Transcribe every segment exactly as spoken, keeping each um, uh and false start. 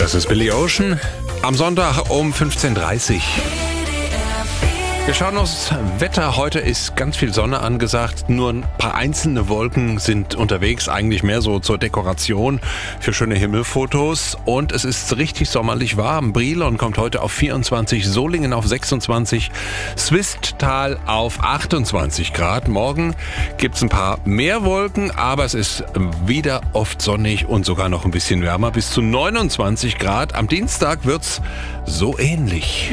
Das ist Billy Ocean am Sonntag um fünfzehn Uhr dreißig. Wir schauen uns Wetter. Heute ist ganz viel Sonne angesagt. Nur ein paar einzelne Wolken sind unterwegs. Eigentlich mehr so zur Dekoration für schöne Himmelfotos. Und es ist richtig sommerlich warm. Brilon kommt heute auf vierundzwanzig, Solingen auf sechsundzwanzig, Swisttal auf achtundzwanzig Grad. Morgen gibt's ein paar mehr Wolken, aber es ist wieder oft sonnig und sogar noch ein bisschen wärmer. Bis zu neunundzwanzig Grad. Am Dienstag wird's so ähnlich.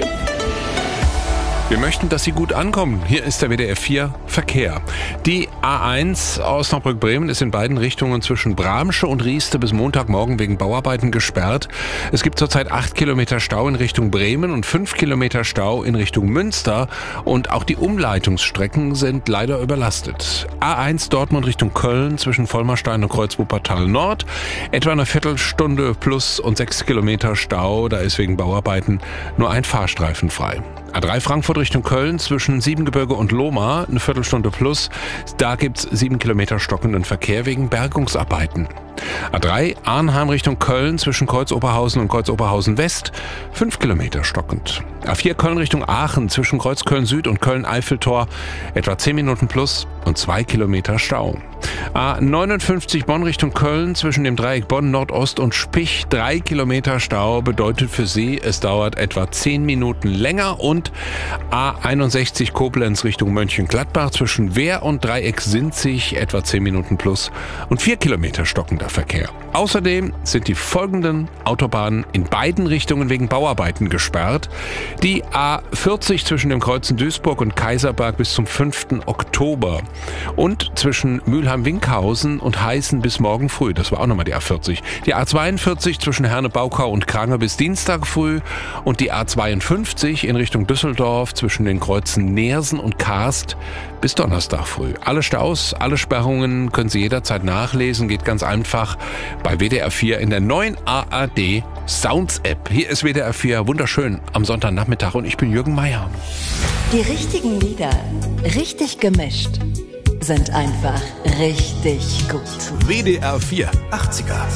Wir möchten, dass Sie gut ankommen. Hier ist der W D R vier Verkehr. Die A eins Osnabrück-Bremen ist in beiden Richtungen zwischen Bramsche und Rieste bis Montagmorgen wegen Bauarbeiten gesperrt. Es gibt zurzeit acht Kilometer Stau in Richtung Bremen und fünf Kilometer Stau in Richtung Münster. Und auch die Umleitungsstrecken sind leider überlastet. A eins Dortmund Richtung Köln zwischen Vollmerstein und Kreuz-Wuppertal Nord. Etwa eine Viertelstunde plus und sechs Kilometer Stau. Da ist wegen Bauarbeiten nur ein Fahrstreifen frei. A drei Frankfurt Richtung Köln zwischen Siebengebirge und Lohmar, eine Viertelstunde plus. Da gibt's sieben Kilometer stockenden Verkehr wegen Bergungsarbeiten. A drei Arnheim Richtung Köln zwischen Kreuz-Oberhausen und Kreuz-Oberhausen West, fünf Kilometer stockend. A vier Köln Richtung Aachen zwischen Kreuzköln Süd und Köln-Eiffeltor, etwa zehn Minuten plus und zwei Kilometer Stau. A neunundfünfzig Bonn Richtung Köln zwischen dem Dreieck Bonn Nordost und Spich, drei Kilometer Stau bedeutet für Sie, es dauert etwa zehn Minuten länger. Und A einundsechzig Koblenz Richtung Mönchengladbach zwischen Wehr und Dreieck Sinzig, etwa zehn Minuten plus und vier Kilometer stockender Verkehr. Außerdem sind die folgenden Autobahnen in beiden Richtungen wegen Bauarbeiten gesperrt. Die A vierzig zwischen dem Kreuzen Duisburg und Kaiserberg bis zum fünften Oktober und zwischen Mülheim-Winkhausen und Heißen bis morgen früh. Das war auch nochmal die A vierzig. Die A zweiundvierzig zwischen Herne-Baukau und Krange bis Dienstag früh und die A zweiundfünfzig in Richtung Düsseldorf zwischen den Kreuzen Neersen und Karst bis Donnerstag früh. Alle Staus, alle Sperrungen können Sie jederzeit nachlesen. Geht ganz einfach bei W D R vier in der neuen A R D Sounds App. Hier ist W D R vier wunderschön am Sonntagnachmittag und ich bin Jürgen Meier. Die richtigen Lieder, richtig gemischt, sind einfach richtig gut. W D R vier achtziger.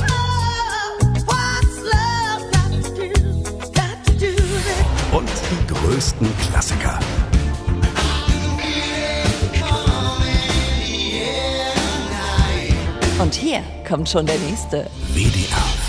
Und die größten Klassiker. Und hier kommt schon der nächste. W D R